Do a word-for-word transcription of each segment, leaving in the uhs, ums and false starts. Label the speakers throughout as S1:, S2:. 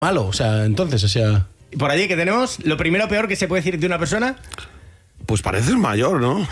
S1: malo, o sea, entonces, o sea...
S2: Por allí, ¿qué tenemos? Lo primero peor que se puede decir de una persona...
S3: Pues pareces mayor, ¿no?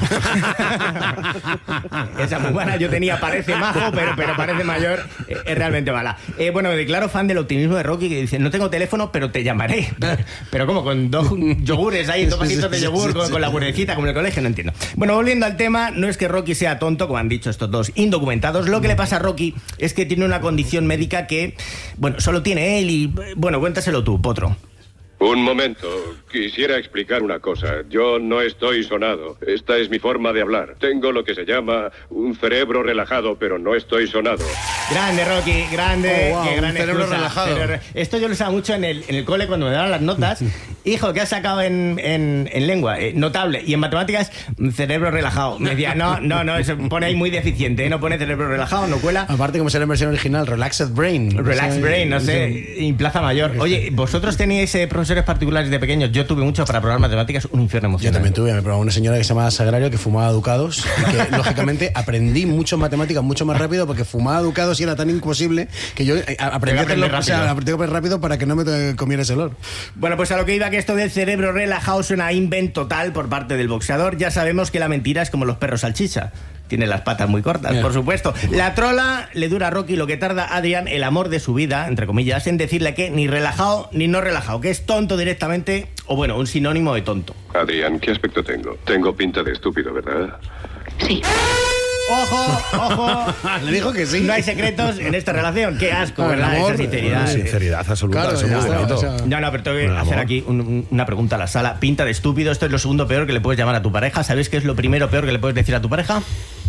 S2: Esa muy buena, yo tenía parece majo, pero, pero parece mayor, eh, es realmente mala. Eh, bueno, me declaro fan del optimismo de Rocky, que dice, no tengo teléfono, pero te llamaré. Pero ¿cómo? Con dos yogures ahí, dos pasitos de yogur, con, con la buenecita, como en el colegio, no entiendo. Bueno, volviendo al tema, no es que Rocky sea tonto, como han dicho estos dos indocumentados. Lo que le pasa a Rocky es que tiene una condición médica que, bueno, solo tiene él y, bueno, cuéntaselo tú, Potro.
S4: Un momento, quisiera explicar una cosa. Yo no estoy sonado. Esta es mi forma de hablar. Tengo lo que se llama un cerebro relajado, pero no estoy sonado.
S2: Grande, Rocky, grande.
S1: Oh, wow,
S2: qué gran
S1: un cerebro
S2: excusa.
S1: relajado.
S2: Pero, esto yo lo usaba mucho en el, en el cole cuando me daban las notas. Hijo, ¿qué has sacado en, en, en lengua? Eh, notable. Y en matemáticas, cerebro relajado. Me decía, no, no, no, eso pone ahí muy deficiente, ¿eh? No pone cerebro relajado, no cuela.
S1: Aparte, como será en versión original, Relaxed Brain.
S2: Relax
S1: O sea,
S2: Brain, no sé, y Plaza Mayor. Oye, ¿vosotros teníais eh, profesores particulares de pequeños? Yo tuve mucho para probar matemáticas, un infierno
S1: Yo
S2: emocional.
S1: también tuve, me probaba una señora que se llamaba Sagrario que fumaba Ducados, y que lógicamente aprendí mucho matemáticas mucho más rápido porque fumaba Ducados y era tan imposible que yo eh, aprendí a hacerlo, o sea, aprendí a aprender rápido para que no me to- comiera ese olor.
S2: Bueno, pues a lo que iba, que esto del cerebro relajado suena a invent total por parte del boxeador. Ya sabemos que la mentira es como los perros salchicha. Tiene las patas muy cortas,
S1: Yeah.
S2: por supuesto. La trola le dura a Rocky lo que tarda a Adrian, el amor de su vida, entre comillas, en decirle que ni relajado ni no relajado, que es tonto directamente, o bueno, un sinónimo de tonto.
S4: Adrián, ¿qué aspecto tengo? Tengo pinta de estúpido, ¿verdad?
S5: Sí.
S2: ¡Ojo, ojo!
S1: Le dijo que sí.
S2: No hay secretos en esta relación. Qué asco,
S1: Ah, el
S2: ¿verdad?
S1: amor,
S2: Esa sinceridad.
S3: Una sinceridad absoluta,
S1: Claro,
S3: eso es
S1: ya
S3: muy
S1: está,
S3: bonito.
S1: o sea-
S2: No, no, pero tengo que
S3: Bueno,
S2: hacer
S3: amor.
S2: aquí un- un- una pregunta a la sala. Pinta de estúpido, esto es lo segundo peor que le puedes llamar a tu pareja. ¿Sabéis qué es lo primero peor que le puedes decir a tu pareja?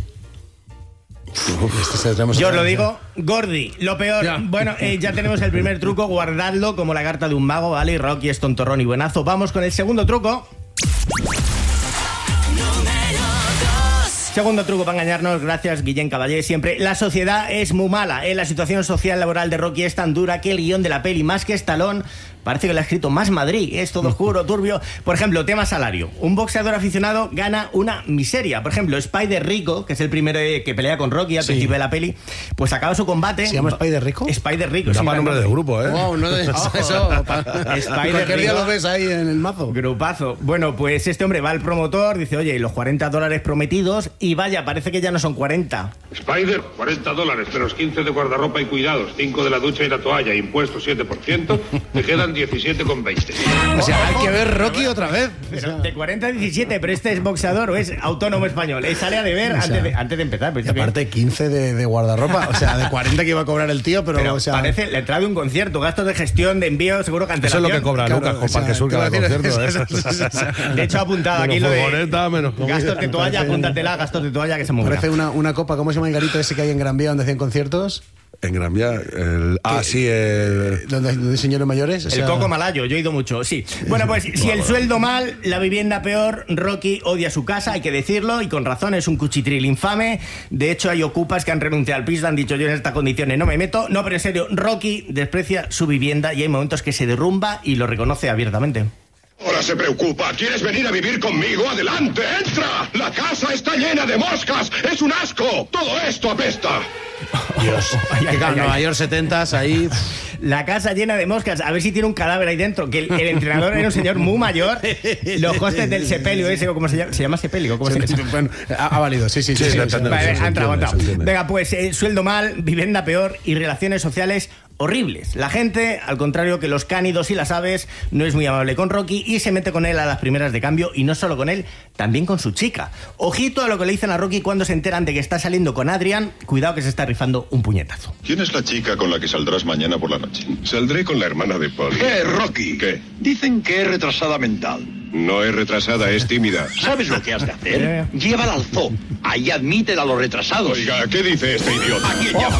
S1: Este se lo tenemos
S2: Yo os
S1: que-
S2: lo digo, Gordi, lo peor.
S1: Ya.
S2: Bueno, eh, ya tenemos el primer truco, guardadlo como la carta de un mago, ¿vale? Y Rocky es tontorrón y buenazo. Vamos con el segundo truco. Segundo truco para engañarnos, gracias Guillén Caballé, siempre. La sociedad es muy mala, ¿eh? La situación social laboral de Rocky es tan dura que el guión de la peli, más que Stallone, parece que lo ha escrito más Madrid, es todo oscuro, turbio. Por ejemplo, tema salario. Un boxeador aficionado gana una miseria. Por ejemplo, Spider Rico, que es el primero eh, que pelea con Rocky al
S1: Sí.
S2: principio de la peli, pues acaba su combate.
S1: ¿Se llama Spider Rico?
S2: Spider Rico.
S3: Llama
S2: sí,
S3: nombre
S2: claro.
S3: del grupo, ¿eh?
S1: Wow, no eso,
S2: Ojo.
S1: eso pa-
S2: Spider
S1: cualquier día
S2: Rico.
S1: lo ves ahí en el mazo.
S2: Grupazo. Bueno, pues este hombre va al promotor, dice, oye, los cuarenta dólares prometidos, y vaya, parece que ya no son cuarenta.
S6: Spider, cuarenta dólares, menos quince de guardarropa y cuidados, cinco de la ducha y la toalla, impuestos siete por ciento, te quedan diecisiete con veinte.
S1: O sea, hay que ver Rocky otra vez.
S2: Pero de cuarenta a diecisiete, pero este es boxeador o es autónomo español. Eh, sale a deber
S1: O sea,
S2: antes, de, antes de empezar. Pero
S1: Y aparte quince de, de guardarropa, o sea, de cuarenta que iba a cobrar el tío, pero,
S2: pero
S1: o sea,
S2: parece la entrada de un concierto, gastos de gestión, de envío, seguro
S3: Eso es
S2: cancelación.
S3: lo que cobra
S1: claro,
S3: Lucas
S1: o
S3: con
S1: sea,
S3: para que surca
S1: te
S3: el
S1: iba a decir-
S3: concierto.
S1: eso,
S3: ¿eh?
S1: eso, eso, eso.
S2: De hecho, ha apuntado
S3: Menos
S2: aquí lo de
S3: furgoneta, menos comida.
S2: gastos de toalla,
S1: Parece-
S2: apúntatela, gastos de toalla, que se mueve.
S1: parece una, una copa, ¿cómo se llama el garito ese que hay en Gran Vía donde hacían conciertos?
S3: En Gran Vía, el... Ah, sí, el...
S1: Donde, donde hay señores mayores. o
S2: El
S1: sea,
S2: coco malayo, yo he ido mucho, sí. Bueno, pues si el sueldo mal, la vivienda peor, Rocky odia su casa, hay que decirlo, y con razón, es un cuchitril infame. De hecho, hay ocupas que han renunciado al piso, han dicho, yo en estas condiciones no me meto. No, pero en serio, Rocky desprecia su vivienda y hay momentos que se derrumba y lo reconoce abiertamente.
S4: Ahora se preocupa. ¿Quieres venir a vivir conmigo? ¡Adelante! ¡Entra! ¡La casa está llena de moscas! ¡Es un asco! ¡Todo esto apesta!
S1: Dios.
S2: Ay, ay, ay,
S1: Nueva
S2: ay.
S1: York setentas, ahí.
S2: La casa llena de moscas, a ver si tiene un cadáver ahí dentro. Que el, el entrenador era un señor muy mayor. Los costes del sepelio ese, ¿cómo se llama? ¿Se llama sepelio? ¿Cómo se llama?
S1: Bueno, ha, ha valido, sí, sí, sí.
S3: Sí,
S1: sí,
S3: se
S1: sí.
S3: entiende.
S2: Vale,
S3: se
S2: ha entrado, ha
S3: entiende,
S2: entrado.
S3: se entiende.
S2: Venga, pues eh, sueldo mal, vivienda peor y relaciones sociales horribles. La gente, al contrario que los cánidos y las aves, no es muy amable con Rocky y se mete con él a las primeras de cambio, y no solo con él, también con su chica. Ojito a lo que le dicen a Rocky cuando se enteran de que está saliendo con Adrian. Cuidado que se está rifando un puñetazo.
S4: ¿Quién es la chica con la que saldrás mañana por la noche? Saldré con la hermana de Polly.
S7: ¡Eh, Rocky!
S4: ¿Qué?
S7: Dicen que es retrasada mental.
S4: No es retrasada, es tímida.
S7: ¿Sabes lo que has de hacer?
S2: Eh.
S7: Llévala al zoo. Ahí admiten a los retrasados.
S4: Oiga, ¿qué dice este idiota?
S7: Aquí llama.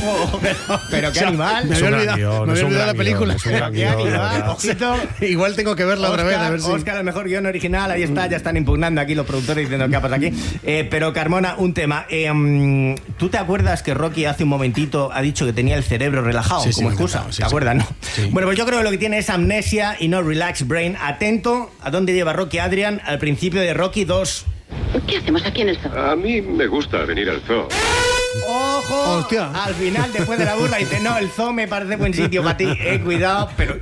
S2: Pero qué animal.
S1: Me
S3: Es
S1: había
S3: un gran
S1: olvidado,
S3: guión,
S1: me
S3: es
S1: había
S3: un
S1: olvidado la
S3: gran
S1: película.
S3: guión, es un gran
S2: Qué
S3: guión, de
S2: animal.
S3: verdad.
S2: Ojito.
S1: Igual tengo que verla otra vez, a ver si.
S2: Oscar, el mejor guión original, ahí está, ya están impugnando aquí los productores diciendo qué pasa aquí. Eh, pero Carmona, un tema. Eh, mm, ¿Tú te acuerdas que Rocky hace un momentito ha dicho que tenía el cerebro relajado
S1: Sí, sí,
S2: como
S1: me
S2: excusa?
S1: encantaba, sí,
S2: ¿Te
S1: sí.
S2: acuerdas, no?
S1: Sí.
S2: Bueno, pues yo creo que lo que tiene es amnesia y no relax brain. Atento a dónde lleva Rocky Adrian al principio de Rocky dos.
S5: ¿Qué hacemos aquí en el zoo?
S4: A mí me gusta venir al zoo.
S2: ¡Ojo!
S1: Hostia.
S2: Al final, después de la burla, dice, no, el zoo me parece buen sitio para ti. Eh, cuidado, pero